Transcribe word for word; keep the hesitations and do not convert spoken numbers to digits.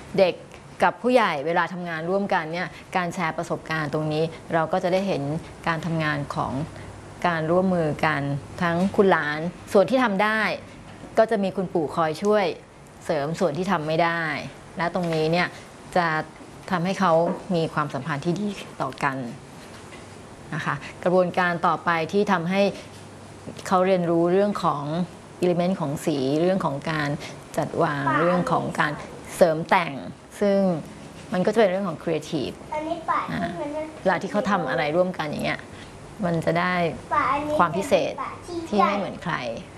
เด็กกับผู้ใหญ่เวลาทำงานร่วมกันเนี่ยการแชร์ประสบการณ์ตรงนี้เราก็จะได้เห็นการทำงานของการร่วมมือกันทั้งคุณหลานส่วนที่ทำได้ก็จะมีคุณปู่คอยช่วยเสริมส่วนที่ทำไม่ได้และตรงนี้เนี่ยจะทำให้เขามีความสัมพันธ์ที่ดีต่อกันนะคะกระบวนการต่อไปที่ทำให้เขาเรียนรู้เรื่องของอิเลเมนต์ของสีเรื่องของการจัดวางเรื่องของการเสริมแต่งซึ่งมันก็จะเป็นเรื่องของครีเอทีฟเวลาที่เขาทำอะไรร่วมกันอย่างเงี้ยมันจะได้ความพิเศษที่ไม่เหมือนใคร